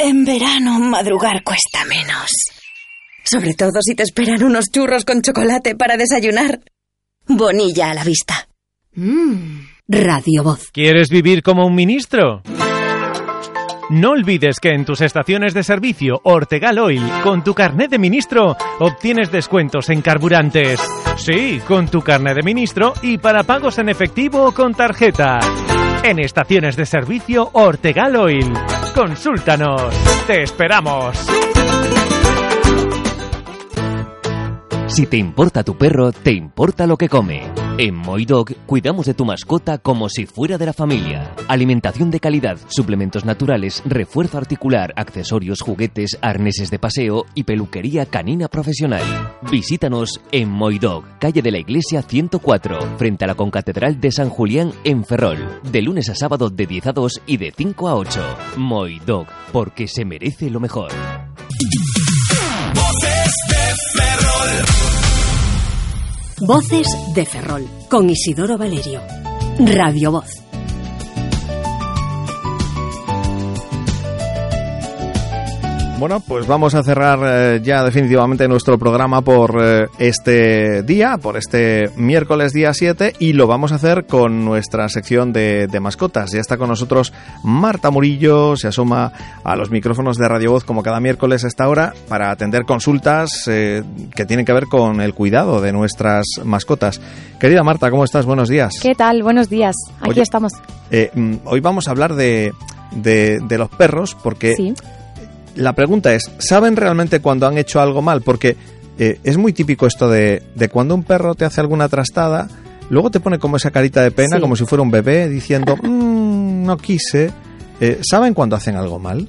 En verano madrugar cuesta menos. Sobre todo si te esperan unos churros con chocolate para desayunar. Bonilla a la vista. Radio Voz. ¿Quieres vivir como un ministro? No olvides que en tus estaciones de servicio Ortegal Oil, con tu carnet de ministro, obtienes descuentos en carburantes. Sí, con tu carnet de ministro y para pagos en efectivo o con tarjeta. En estaciones de servicio Ortegal Oil. Consúltanos. ¡Te esperamos! Si te importa tu perro, te importa lo que come. En Moidog cuidamos de tu mascota como si fuera de la familia. Alimentación de calidad, suplementos naturales, refuerzo articular, accesorios, juguetes, arneses de paseo y peluquería canina profesional. Visítanos en Moidog, calle de la Iglesia 104, frente a la Concatedral de San Julián en Ferrol. De lunes a sábado de 10 a 2 y de 5 a 8. Moidog, porque se merece lo mejor. Voces de Ferrol. Voces de Ferrol, con Isidoro Valerio. Radio Voz. Bueno, pues vamos a cerrar ya definitivamente nuestro programa por este día, por este miércoles día 7, y lo vamos a hacer con nuestra sección de mascotas. Ya está con nosotros Marta Murillo, se asoma a los micrófonos de Radio Voz como cada miércoles a esta hora para atender consultas que tienen que ver con el cuidado de nuestras mascotas. Querida Marta, ¿cómo estás? Buenos días. ¿Qué tal? Buenos días. Aquí estamos. Hoy vamos a hablar de los perros porque... Sí. La pregunta es, ¿saben realmente cuando han hecho algo mal? Porque es muy típico esto de cuando un perro te hace alguna trastada, luego te pone como esa carita de pena, como si fuera un bebé, diciendo, no quise. ¿Saben cuando hacen algo mal?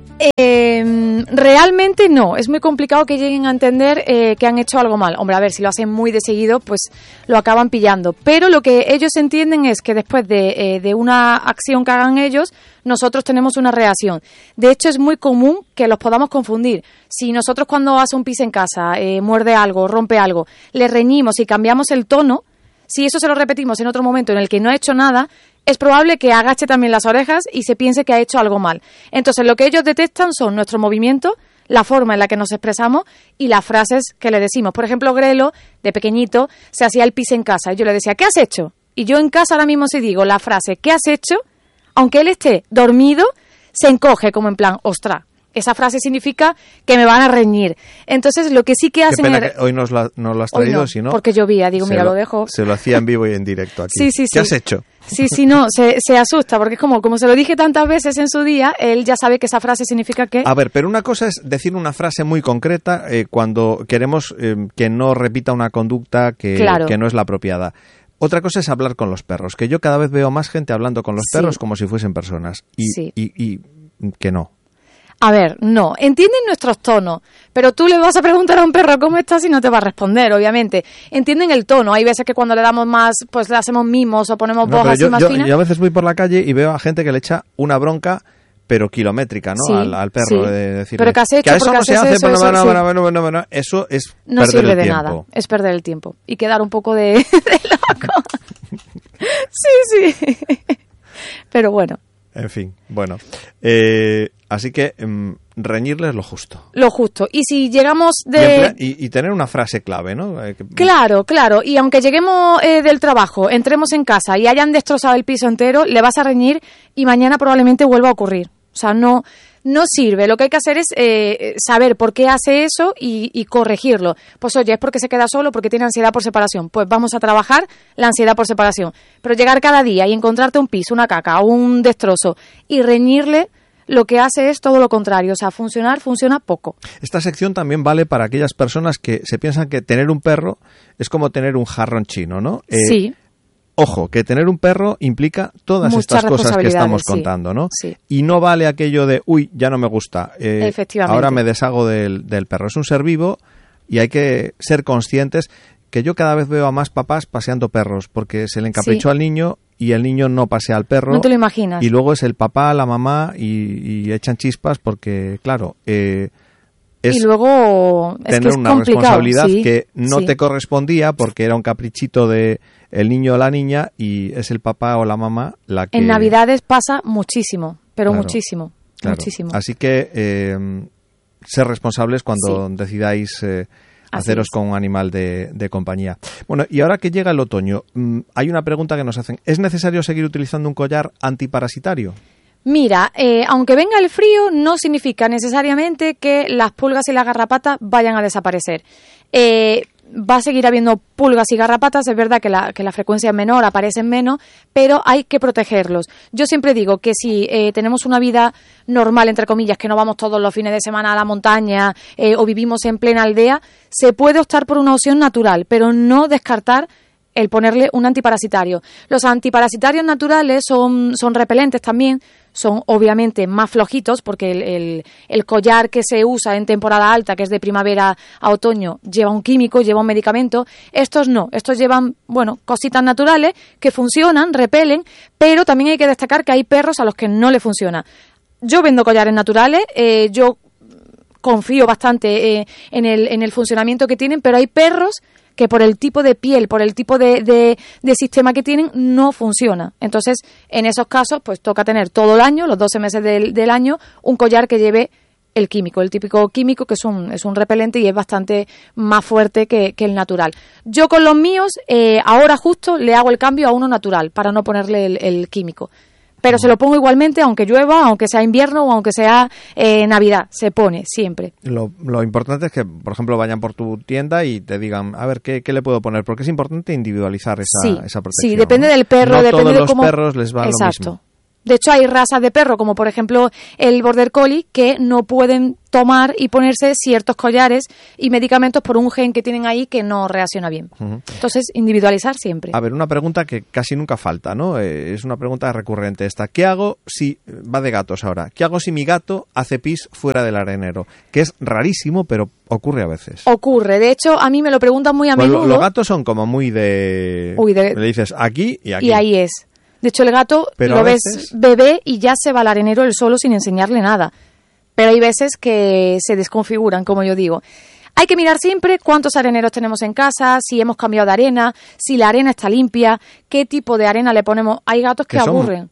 Realmente no. Es muy complicado que lleguen a entender que han hecho algo mal. Hombre, a ver, si lo hacen muy de seguido, pues lo acaban pillando. Pero lo que ellos entienden es que después de una acción que hagan ellos, nosotros tenemos una reacción. De hecho, es muy común que los podamos confundir. Si nosotros cuando hace un pis en casa, muerde algo, rompe algo, le reñimos y cambiamos el tono, si eso se lo repetimos en otro momento en el que no ha hecho nada, es probable que agache también las orejas y se piense que ha hecho algo mal. Entonces, lo que ellos detectan son nuestro movimiento, la forma en la que nos expresamos y las frases que le decimos. Por ejemplo, Grelo, de pequeñito, se hacía el pis en casa y yo le decía, ¿qué has hecho? Y yo en casa ahora mismo si digo la frase, ¿qué has hecho?, aunque él esté dormido, se encoge como en plan, ¡ostras! Esa frase significa que me van a reñir. Entonces, lo que sí que hacen... Qué pena que hoy no lo has traído, no, si no... porque llovía, digo, mira, lo dejo. Se lo hacía en vivo y en directo aquí. Sí. ¿Qué has hecho? Sí, no, se asusta, porque es como se lo dije tantas veces en su día, él ya sabe que esa frase significa que... A ver, pero una cosa es decir una frase muy concreta cuando queremos que no repita una conducta que no es la apropiada. Otra cosa es hablar con los perros, que yo cada vez veo más gente hablando con los perros como si fuesen personas. Y que no. A ver, no, entienden nuestros tonos, pero tú le vas a preguntar a un perro cómo estás y no te va a responder, obviamente. Entienden el tono, hay veces que cuando le damos más, pues le hacemos mimos o ponemos voz así más fina. Yo a veces voy por la calle y veo a gente que le echa una bronca, pero kilométrica, ¿no? Al perro, de decirle, pero ¿qué has hecho? Que a eso no se hace, eso es no perder sirve el de tiempo. nada, es perder el tiempo y quedar un poco de loco. Sí. Pero bueno. En fin, bueno. Así que reñirles lo justo. Lo justo. Y si llegamos y tener una frase clave, ¿no? Claro. Y aunque lleguemos del trabajo, entremos en casa y hayan destrozado el piso entero, le vas a reñir y mañana probablemente vuelva a ocurrir. O sea, no sirve. Lo que hay que hacer es saber por qué hace eso y corregirlo. Pues oye, es porque se queda solo, porque tiene ansiedad por separación. Pues vamos a trabajar la ansiedad por separación. Pero llegar cada día y encontrarte un piso, una caca o un destrozo y reñirle, lo que hace es todo lo contrario. O sea, funciona poco. Esta sección también vale para aquellas personas que se piensan que tener un perro es como tener un jarrón chino, ¿no? Sí. Ojo, que tener un perro implica todas estas cosas que estamos contando, ¿no? Sí. Y no vale aquello de, ya no me gusta, efectivamente, ahora me deshago del perro. Es un ser vivo y hay que ser conscientes que yo cada vez veo a más papás paseando perros porque se le encaprichó al niño y el niño no pasea al perro. No te lo imaginas. Y luego es el papá, la mamá y echan chispas porque, claro... y luego es tener que es una complicado, responsabilidad que no te correspondía porque era un caprichito de el niño o la niña y es el papá o la mamá la que... En Navidades pasa muchísimo, pero claro, muchísimo. Claro. muchísimo. Así que ser responsables cuando decidáis haceros con un animal de compañía. Bueno, y ahora que llega el otoño, hay una pregunta que nos hacen. ¿Es necesario seguir utilizando un collar antiparasitario? Mira, aunque venga el frío, no significa necesariamente que las pulgas y las garrapatas vayan a desaparecer. Va a seguir habiendo pulgas y garrapatas, es verdad que la frecuencia es menor, aparecen menos, pero hay que protegerlos. Yo siempre digo que si tenemos una vida normal, entre comillas, que no vamos todos los fines de semana a la montaña o vivimos en plena aldea, se puede optar por una opción natural, pero no descartar el ponerle un antiparasitario. Los antiparasitarios naturales son repelentes también, son obviamente más flojitos porque el collar que se usa en temporada alta, que es de primavera a otoño, lleva un químico, lleva un medicamento. Estos no, estos llevan, cositas naturales que funcionan, repelen, pero también hay que destacar que hay perros a los que no le funciona. Yo vendo collares naturales, yo confío bastante en el funcionamiento que tienen, pero hay perros que por el tipo de piel, por el tipo de sistema que tienen, no funciona. Entonces, en esos casos, pues toca tener todo el año, los 12 meses del año, un collar que lleve el químico, el típico químico, que es un repelente y es bastante más fuerte que el natural. Yo con los míos, ahora justo le hago el cambio a uno natural, para no ponerle el químico. Pero se lo pongo igualmente, aunque llueva, aunque sea invierno o aunque sea Navidad. Se pone siempre. Lo importante es que, por ejemplo, vayan por tu tienda y te digan, a ver, ¿qué le puedo poner? Porque es importante individualizar esa protección. Sí, depende del perro. No depende todos de los cómo... perros les va Exacto. lo mismo. De hecho, hay razas de perro, como por ejemplo el Border Collie, que no pueden tomar y ponerse ciertos collares y medicamentos por un gen que tienen ahí que no reacciona bien. Uh-huh. Entonces, individualizar siempre. A ver, una pregunta que casi nunca falta, ¿no? Es una pregunta recurrente esta. ¿Qué hago si... Va de gatos ahora. ¿Qué hago si mi gato hace pis fuera del arenero? Que es rarísimo, pero ocurre a veces. Ocurre. De hecho, a mí me lo preguntan muy a menudo. Los gatos son como muy de... Le dices aquí y aquí. Y ahí es. De hecho, el gato pero lo ves bebé y ya se va al arenero él solo sin enseñarle nada. Pero hay veces que se desconfiguran, como yo digo. Hay que mirar siempre cuántos areneros tenemos en casa, si hemos cambiado de arena, si la arena está limpia, qué tipo de arena le ponemos. Hay gatos que aburren.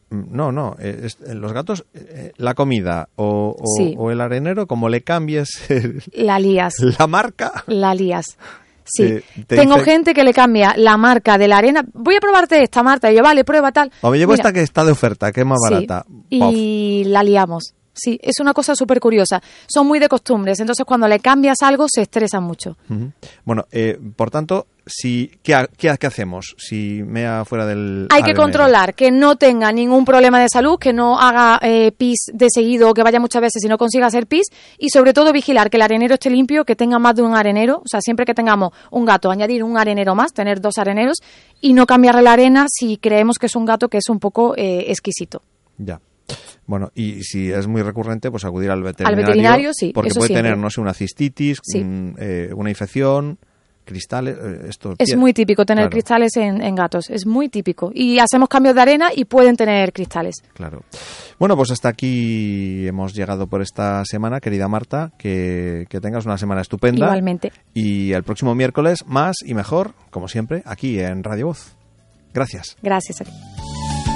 Los gatos, la comida o el arenero, como le cambies la lías. La marca. La lías. Sí, tengo gente que le cambia la marca de la arena. Voy a probarte esta, Marta. Y yo, vale, prueba tal. O me llevo esta que está de oferta, que es más barata. Y la liamos. Sí, es una cosa súper curiosa. Son muy de costumbres, entonces cuando le cambias algo se estresan mucho. Uh-huh. Bueno, por tanto, ¿qué hacemos si mea fuera del Hay que controlar que no tenga ningún problema de salud, que no haga pis de seguido o que vaya muchas veces y no consiga hacer pis, y sobre todo vigilar que el arenero esté limpio, que tenga más de un arenero. O sea, siempre que tengamos un gato, añadir un arenero más, tener 2 areneros y no cambiarle la arena si creemos que es un gato que es un poco exquisito. Ya. Bueno, y si es muy recurrente, pues acudir al veterinario. Al veterinario, sí. Porque eso puede siempre tener, no sé, una cistitis, una infección, cristales. Es muy típico tener cristales en gatos, es muy típico. Y hacemos cambios de arena y pueden tener cristales. Claro. Bueno, pues hasta aquí hemos llegado por esta semana, querida Marta. Que tengas una semana estupenda. Igualmente. Y el próximo miércoles, más y mejor, como siempre, aquí en Radio Voz. Gracias. Gracias a ti.